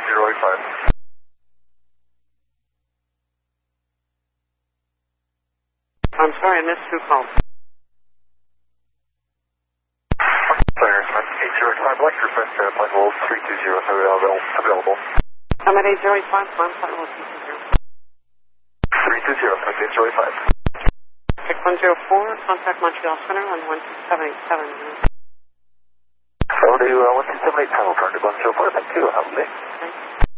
085. I'm sorry, I missed who called. Sorry, 805, like request flight level 320 available. I'm at 805, flight level 320, flight 805. 6104, contact Montreal Center on 12787. So to 12787, turn to 104, thank you, have a day.